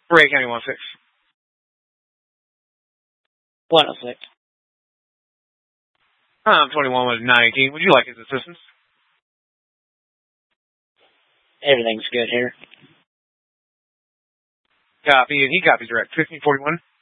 Ray County 106. 106. I'm 21 with 918. Would you like his assistance? Everything's good here. Copy, and he copies direct. 1541.